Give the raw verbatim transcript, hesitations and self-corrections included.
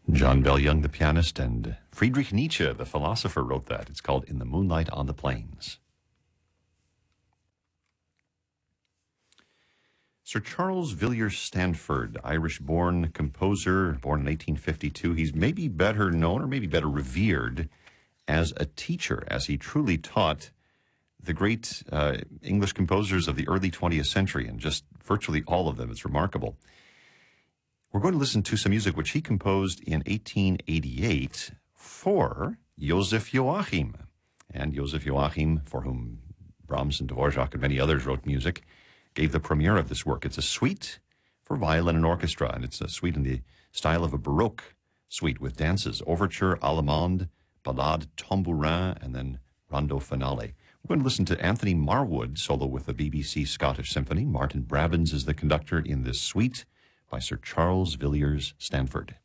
John Bell Young, the pianist, and Friedrich Nietzsche, the philosopher, wrote that. It's called In the Moonlight on the Plains. Sir Charles Villiers Stanford, Irish-born composer, born in eighteen fifty-two. He's maybe better known or maybe better revered as a teacher, as he truly taught the great uh, English composers of the early twentieth century, and just virtually all of them. It's remarkable. We're going to listen to some music which he composed in eighteen eighty-eight for Joseph Joachim. And Joseph Joachim, for whom Brahms and Dvorak and many others wrote music, gave the premiere of this work. It's a suite for violin and orchestra, and it's a suite in the style of a Baroque suite with dances, overture, allemande, ballade, tambourin, and then rondo finale. We're going to listen to Anthony Marwood solo with the B B C Scottish Symphony. Martin Brabbins is the conductor in this suite by Sir Charles Villiers Stanford.